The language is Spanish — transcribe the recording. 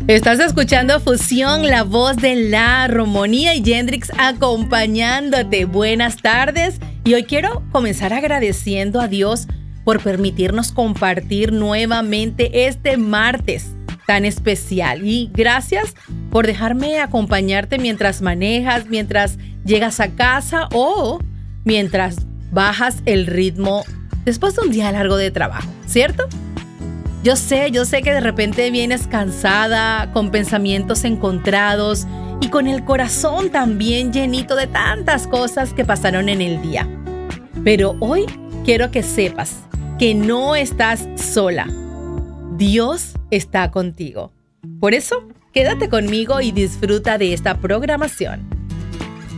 Estás escuchando Fusión, la voz de la armonía y Yendrix acompañándote. Buenas tardes. Y hoy quiero comenzar agradeciendo a Dios por permitirnos compartir nuevamente este martes tan especial. Y gracias por dejarme acompañarte mientras manejas, mientras llegas a casa o mientras bajas el ritmo después de un día largo de trabajo, ¿cierto? Yo sé que de repente vienes cansada, con pensamientos encontrados y con el corazón también llenito de tantas cosas que pasaron en el día. Pero hoy quiero que sepas que no estás sola. Dios está contigo. Por eso, quédate conmigo y disfruta de esta programación.